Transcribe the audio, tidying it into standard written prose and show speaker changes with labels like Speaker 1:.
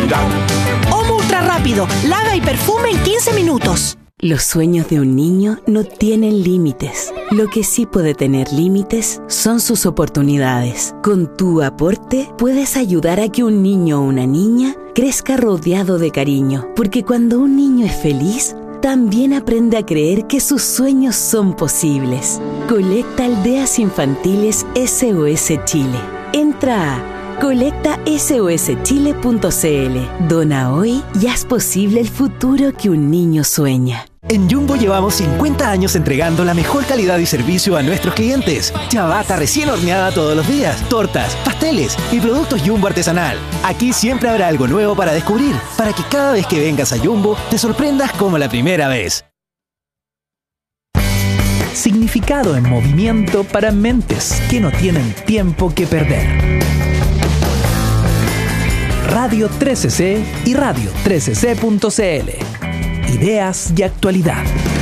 Speaker 1: Omo Ultra Rápido, lava y perfume en 15 minutos.
Speaker 2: Los sueños de un niño no tienen límites. Lo que sí puede tener límites son sus oportunidades. Con tu aporte puedes ayudar a que un niño o una niña crezca rodeado de cariño, porque cuando un niño es feliz, también aprende a creer que sus sueños son posibles. Colecta Aldeas Infantiles SOS Chile. Entra a colectasoschile.cl. Dona hoy y haz posible el futuro que un niño sueña.
Speaker 3: En Jumbo llevamos 50 años entregando la mejor calidad y servicio a nuestros clientes. Ciabatta recién horneada todos los días, tortas, pasteles y productos Jumbo artesanal. Aquí siempre habrá algo nuevo para descubrir, para que cada vez que vengas a Jumbo te sorprendas como la primera vez.
Speaker 4: Significado en movimiento para mentes que no tienen tiempo que perder. Radio 13C y radio13c.cl. Ideas y actualidad.